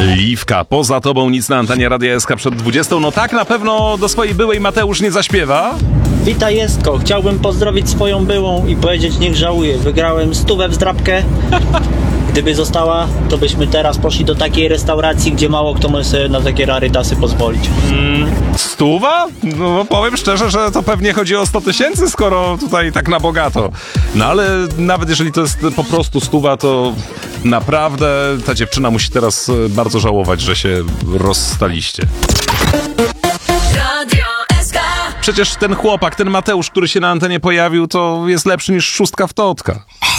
Liwka, poza tobą nic na antenie Radia SK przed 20. No tak na pewno do swojej byłej Mateusz nie zaśpiewa. Witaj Jestko, chciałbym pozdrowić swoją byłą i powiedzieć niech żałuje. Wygrałem 100 w zdrabkę. Gdyby została, to byśmy teraz poszli do takiej restauracji, gdzie mało kto może sobie na takie rarytasy pozwolić. 100? No powiem szczerze, że to pewnie chodzi o 100 000, skoro tutaj tak na bogato. No ale nawet jeżeli to jest po prostu 100, to naprawdę ta dziewczyna musi teraz bardzo żałować, że się rozstaliście. Przecież ten chłopak, ten Mateusz, który się na antenie pojawił, to jest lepszy niż szóstka w Totka.